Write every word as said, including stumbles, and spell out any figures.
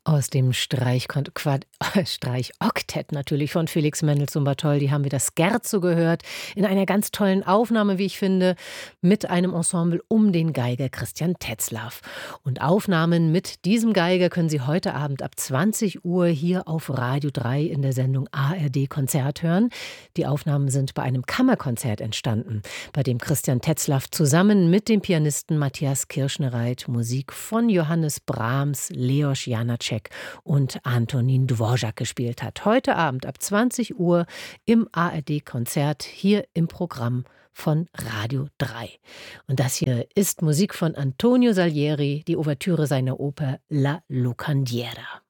Aus dem Streichkont Quart Streichoktett natürlich von Felix Mendelssohn Bartholdy haben wir das Scherzo gehört, in einer ganz tollen Aufnahme, wie ich finde, mit einem Ensemble um den Geiger Christian Tetzlaff. Und Aufnahmen mit diesem Geiger können Sie heute Abend ab zwanzig Uhr hier auf Radio drei in der Sendung A R D Konzert hören. Die Aufnahmen sind bei einem Kammerkonzert entstanden, bei dem Christian Tetzlaff zusammen mit dem Pianisten Matthias Kirschnereit Musik von Johannes Brahms, Leos Janáček und Antonín Dvořák gespielt hat. Heute Abend ab zwanzig Uhr im A R D-Konzert hier im Programm von Radio drei. Und das hier ist Musik von Antonio Salieri, die Ouvertüre seiner Oper La Locandiera.